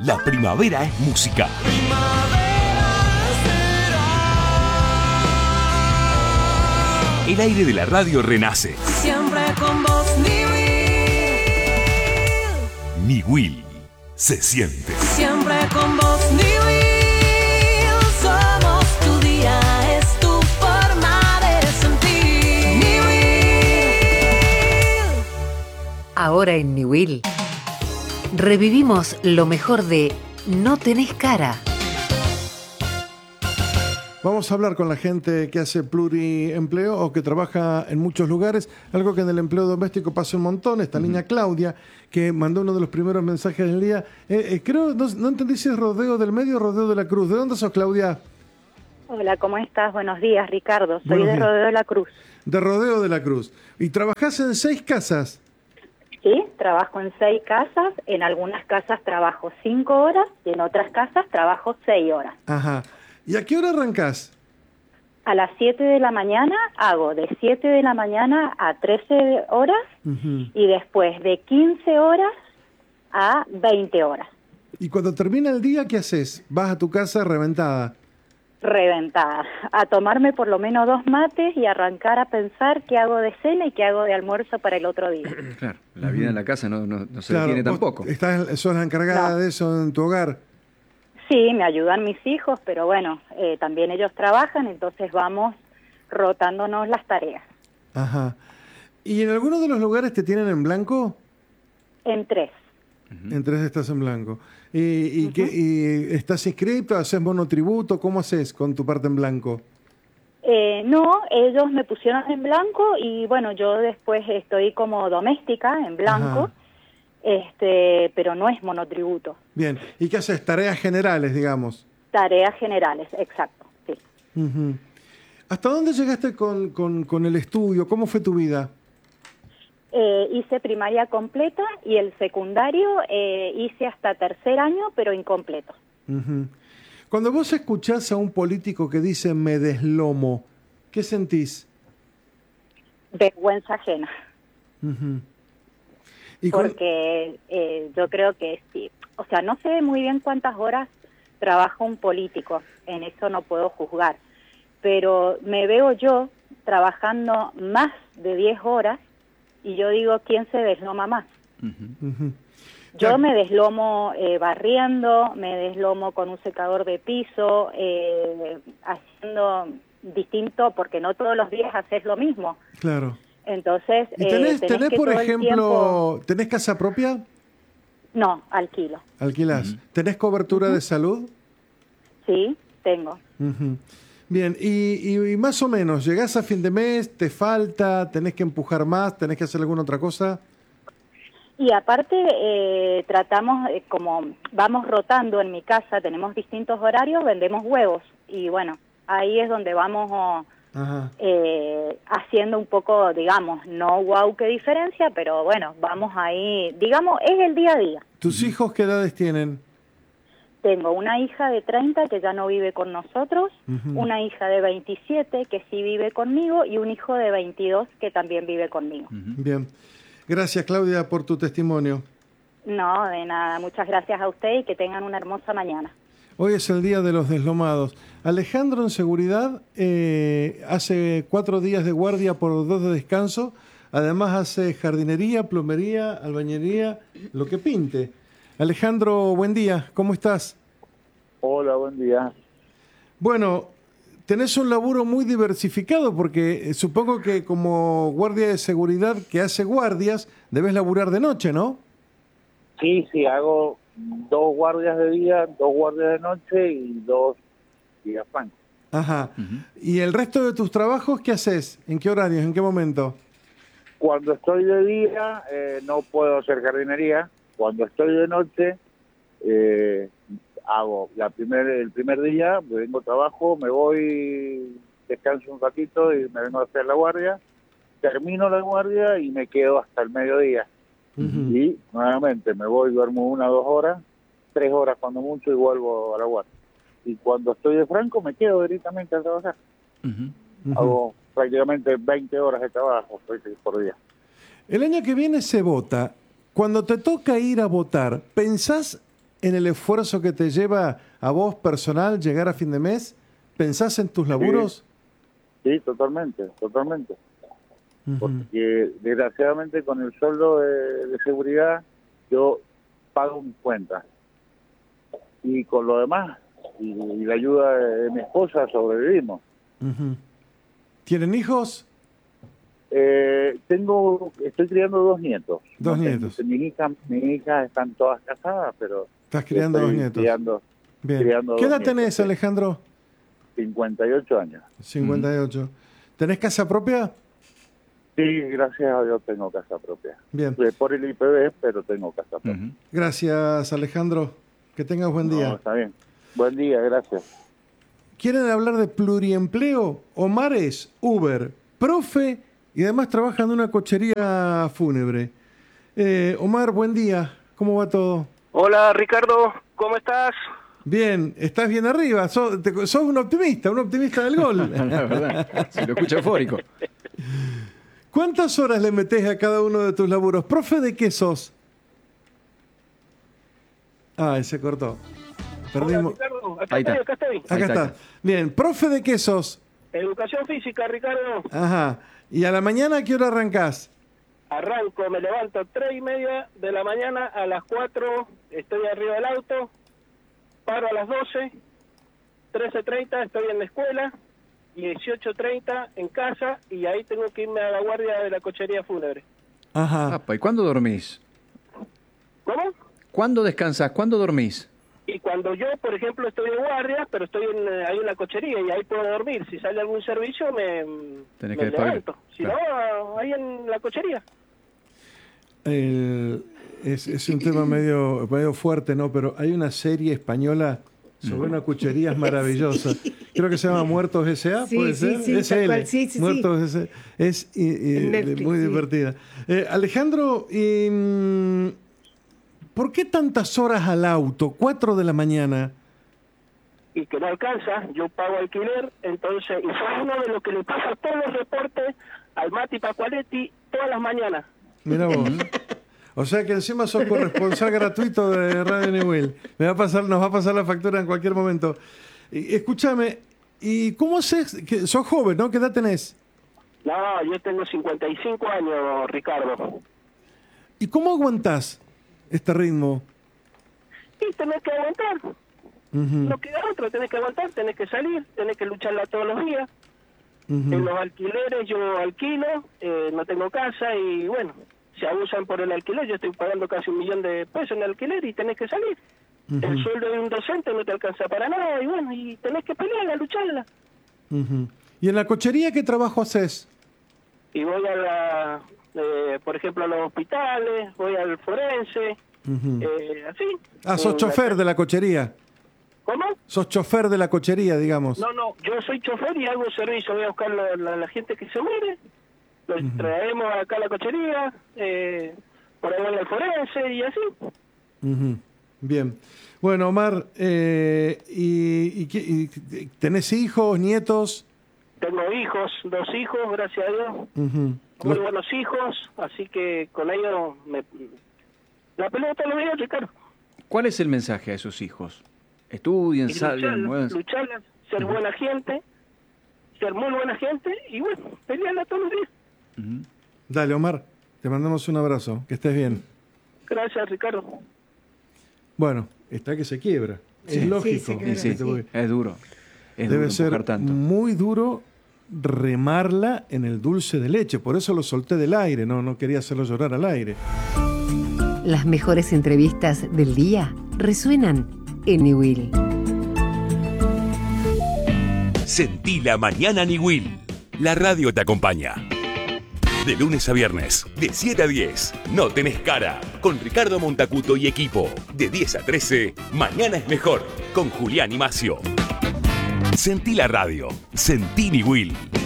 La primavera es música. El aire de la radio renace. Siempre con vos, mi Will. Mi Will se siente. Siempre con vos, mi Will. Somos tu día, es tu forma de sentir. Mi Will. Ahora en Mi Will revivimos lo mejor de No tenés cara. Vamos a hablar con la gente que hace pluriempleo o que trabaja en muchos lugares, algo que en el empleo doméstico pasa un montón. Esta niña Claudia, que mandó uno de los primeros mensajes del día, creo, no entendí si es Rodeo del Medio o Rodeo de la Cruz. ¿De dónde sos, Claudia? Hola, ¿cómo estás? Buenos días, Ricardo. Soy Buenos de días. Rodeo de la Cruz. De Rodeo de la Cruz. ¿Y trabajás en 6 casas? Sí, trabajo en 6 casas. En algunas casas trabajo 5 horas y en otras casas trabajo 6 horas. Ajá. ¿Y a qué hora arrancás? A las 7 de la mañana hago de 7 de la mañana a 13 horas y después de 15 horas a 20 horas. Y cuando termina el día, ¿qué haces? ¿Vas a tu casa reventada? Reventada. A tomarme por lo menos 2 mates y arrancar a pensar qué hago de cena y qué hago de almuerzo para el otro día. Claro, la vida en la casa no se Claro, detiene vos tampoco. ¿Sos la encargada de eso en tu hogar? Sí, me ayudan mis hijos, pero bueno, también ellos trabajan, entonces vamos rotándonos las tareas. Ajá. ¿Y en alguno de los lugares te tienen en blanco? En 3. En 3 estás en blanco. ¿Y estás inscrito? ¿Haces monotributo? ¿Cómo haces con tu parte en blanco? No, ellos me pusieron en blanco y bueno, yo después estoy como doméstica en blanco. Ajá. Pero no es monotributo. Bien. ¿Y qué haces? Tareas generales, digamos. Tareas generales, exacto, sí. Ujú. ¿Hasta dónde llegaste con el estudio? ¿Cómo fue tu vida? Hice primaria completa y el secundario hice hasta 3er año, pero incompleto. Ujú. Cuando vos escuchás a un político que dice me deslomo, ¿qué sentís? Vergüenza ajena. Ujú. Porque yo creo que sí, o sea, no sé muy bien cuántas horas trabaja un político, en eso no puedo juzgar, pero me veo yo trabajando más de 10 horas y yo digo, ¿quién se desloma más? Ujú. Yo me deslomo barriendo, me deslomo con un secador de piso, haciendo distinto, porque no todos los días haces lo mismo. Claro. Entonces, ¿Y tenés que por todo el ejemplo, tiempo... tenés casa propia? No, alquilo. ¿Alquilás? ¿Tenés cobertura de salud? Sí, tengo. Ujú. Bien, y más o menos, ¿llegás a fin de mes? ¿Te falta? ¿Tenés que empujar más? ¿Tenés que hacer alguna otra cosa? Y aparte, tratamos, como vamos rotando en mi casa, tenemos distintos horarios, vendemos huevos. Y bueno, ahí es donde vamos... Ajá. haciendo un poco, digamos, no wow qué diferencia, pero bueno, vamos ahí, digamos, es el día a día. ¿Tus hijos qué edades tienen? Tengo una hija de 30 que ya no vive con nosotros, una hija de 27 que sí vive conmigo y un hijo de 22 que también vive conmigo. Bien. Gracias, Claudia, por tu testimonio. No, de nada, muchas gracias a usted y que tengan una hermosa mañana. Hoy es el Día de los Deslomados. Alejandro en seguridad hace 4 días de guardia por 2 de descanso. Además hace jardinería, plomería, albañería, lo que pinte. Alejandro, buen día. ¿Cómo estás? Hola, buen día. Bueno, tenés un laburo muy diversificado porque supongo que como guardia de seguridad que hace guardias, debes laburar de noche, ¿no? Sí, hago 2 guardias de día, 2 guardias de noche y 2 días francos. Ajá. ¿Y el resto de tus trabajos qué haces? ¿En qué horarios? ¿En qué momento? Cuando estoy de día no puedo hacer jardinería. Cuando estoy de noche hago el primer día, vengo, trabajo, me voy, descanso un ratito y me vengo a hacer la guardia. Termino la guardia y me quedo hasta el mediodía. Y nuevamente me voy, duermo 1 o 2 horas, 3 horas cuando mucho y vuelvo a la guardia. Y cuando estoy de franco me quedo directamente a trabajar. Hago prácticamente 20 horas de trabajo por día. El año que viene se vota. Cuando te toca ir a votar, ¿pensás en el esfuerzo que te lleva a vos personal llegar a fin de mes? ¿Pensás en tus laburos? Sí, totalmente. Ujú. Porque desgraciadamente con el sueldo de seguridad yo pago mis cuentas. Y con lo demás, y la ayuda de mi esposa, sobrevivimos. Ujú. ¿Tienen hijos? Estoy criando 2 nietos. Dos nietos. Mis hijas están todas casadas, pero Estás criando estoy 2 nietos. Criando ¿Qué 2 edad nietos, tenés, sí. Alejandro? 58 años. 58. ¿Tenés casa propia? Sí, gracias a Dios tengo casa propia. Bien. Por el IPB, pero tengo casa propia. Ujú. Gracias, Alejandro. Que tengas buen día. No, está bien. Buen día, gracias. ¿Quieren hablar de pluriempleo? Omar es Uber, profe y además trabaja en una cochería fúnebre. Omar, buen día. ¿Cómo va todo? Hola Ricardo, ¿cómo estás? Bien, estás bien arriba. Sos un optimista del gol. La verdad, se lo escucha eufórico. ¿Cuántas horas le metés a cada uno de tus laburos? ¿Profe de qué sos? Ah, se cortó. Perdimos. Hola, Ricardo, Ahí está. acá estoy. Acá Ahí está. está. Bien, ¿profe de qué sos? Educación física, Ricardo. Ajá. ¿Y a la mañana a qué hora arrancás? Arranco, me levanto 3:30 de la mañana, a las 4 estoy arriba del auto, paro a las 12, 13:30 estoy en la escuela, 18:30 en casa y ahí tengo que irme a la guardia de la cochería fúnebre. Ajá. Apa, ¿y cuándo dormís? ¿Cómo? ¿Cuándo descansás? ¿Cuándo dormís? Y cuando yo, por ejemplo, estoy de guardia, pero estoy ahí en la cochería y ahí puedo dormir. Si sale algún servicio, me Tenés que levanto. Si claro. no, ahí en la cochería. Es un tema medio fuerte, ¿no? Pero hay una serie española sobre una cuchería maravillosa. Creo que se llama Muertos S.A., Sí, ¿puede sí, ser? sí, SL. tal cual. Sí, sí, Muertos S.A. Es En Netflix, muy sí. divertida. Alejandro, ¿por qué tantas horas al auto? 4 de la mañana. Y que no alcanza, yo pago alquiler, entonces, y soy uno de los que le pasa todos los reportes al Mati Pascualetti todas las mañanas. Mira vos. O sea que encima sos corresponsal gratuito de Radio Newell. Nos va a pasar la factura en cualquier momento. Escúchame, ¿y cómo haces? Sos joven, ¿no? ¿Qué edad tenés? No, yo tengo 55 años, Ricardo. ¿Y cómo aguantás este ritmo? Y tenés que aguantar. Ujú, No queda otro, tenés que aguantar, tenés que salir, tenés que lucharla todos los días. ujú. En los alquileres yo alquilo, no tengo casa y bueno, se abusan por el alquiler. Yo estoy pagando casi $1.000.000 de pesos en alquiler y tenés que salir. El sueldo de un docente no te alcanza para nada y bueno, y tenés que pelearla, lucharla. Ujú. ¿Y en la cochería qué trabajo haces? Y voy a la, por ejemplo, a los hospitales, voy al forense, Ujú. así. Sos chofer de la cochería. ¿Cómo? Sos chofer de la cochería, digamos. No, yo soy chofer y hago servicio, voy a buscar la gente que se muere, los traemos acá a la cochería, por ahí van al forense y así. Ujú. Bien. Bueno, Omar, ¿y tenés hijos, nietos? Tengo hijos, 2 hijos, gracias a Dios, Ujú. muy buenos hijos, así que con ellos la peleo todos los días, Ricardo. ¿Cuál es el mensaje a esos hijos? Estudien, Y salgan, muevan. lucharla, ser buena gente, ser muy buena gente y bueno, pelearla todos los días. Ujú. Dale, Omar, te mandamos un abrazo. Que estés bien. Gracias, Ricardo. Bueno, está que se quiebra. Sí. Es lógico. Sí, se quiebra, Sí, sí. es duro. Es Debe duro ser empujar tanto. muy duro remarla en el dulce de leche. Por eso lo solté del aire, no quería hacerlo llorar al aire. Las mejores entrevistas del día resuenan en Newell. Sentí la mañana Newell. La radio te acompaña. De lunes a viernes, de 7 a 10, No Tenés Cara, con Ricardo Montacuto y equipo. De 10 a 13, Mañana es Mejor, con Julián y Macio. Sentí la radio, sentí Newell.